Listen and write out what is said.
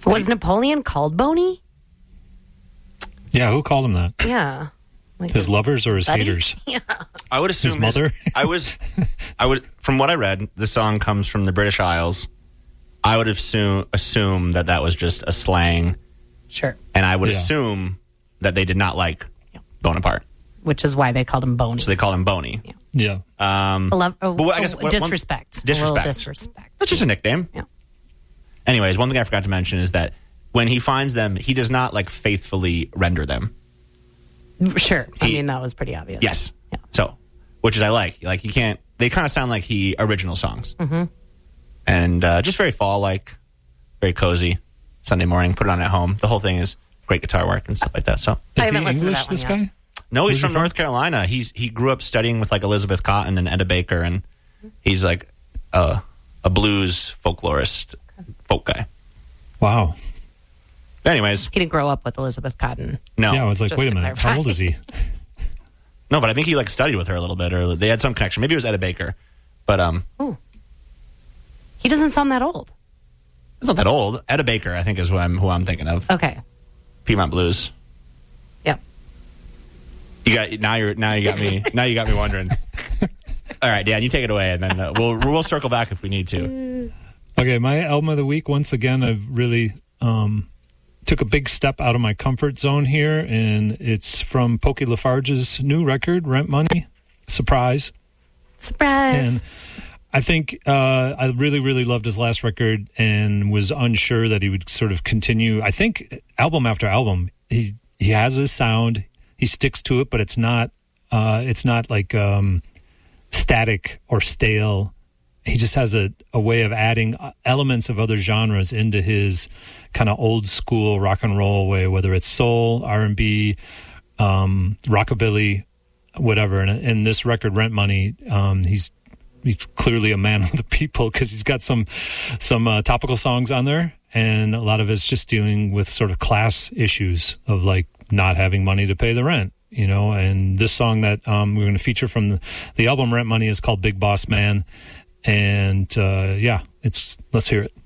Was Napoleon called Boney? Yeah, who called him that? Yeah. Like his lovers or his buddy? haters? Yeah. I would assume His mother? I would. From what I read, the song comes from the British Isles. I would assume that was just a slang, Sure. and I would assume that they did not like Bonaparte, Which is why they called him Boney. so they called him Boney. Yeah. But I guess disrespect. A disrespect. little disrespect. That's just a nickname. Yeah. Anyways, one thing I forgot to mention is that when he finds them, he does not like faithfully render them. Sure. I mean, that was pretty obvious. Yes. Yeah. So, which is I like. Like he can't. They kind of sound like original songs. Mm-hmm. And just very fall-like, very cozy. Sunday morning, put it on at home. The whole thing is great guitar work and stuff like that. So, I Is he haven't listened to English, that one this yet. guy? no, he's Where's he from from? North Carolina. He grew up studying with like Elizabeth Cotton and Etta Baker, and he's like a blues folklorist, folk guy. Wow. Anyways, He didn't grow up with Elizabeth Cotton. no, Yeah, I was like, Just wait a to minute. clarify. How old is he? no, but I think he like studied with her a little bit, or they had some connection. Maybe it was Etta Baker, but He doesn't sound that old. it's not that old. Etta Baker, I think, is who I'm thinking of. Okay. Piedmont Blues. Yep. You got me wondering. All right, Dan, you take it away, and then we'll circle back if we need to. Okay, my album of the week, once again, I've really took a big step out of my comfort zone here, and it's from Pokey Lafarge's new record, Rent Money. Surprise. Surprise. And I think I really, really loved his last record and was unsure that he would sort of continue. I think album after album, he has his sound, he sticks to it, but it's not like static or stale. He just has a way of adding elements of other genres into his kind of old school rock and roll way, whether it's soul, R&B, rockabilly, whatever. And in this record, Rent Money, he's clearly a man of the people because he's got some topical songs on there, and a lot of it's just dealing with sort of class issues of like not having money to pay the rent. You know, and this song that we're going to feature from the album Rent Money is called Big Boss Man. And let's hear it.